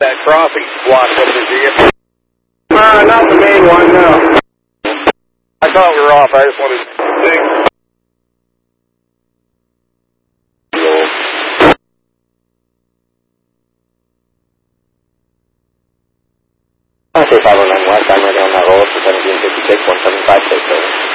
That crossing block over there, do you? Not the main one, no. I thought we were off. I just wanted to think. Say 509 West, I'm ready on that roll for 1756, 175,